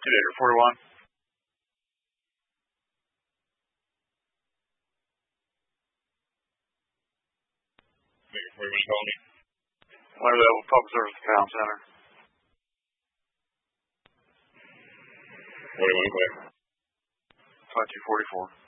Predator 41. Where was you calling me? Winterville Public Service Town Center. What do you want to play? 2244.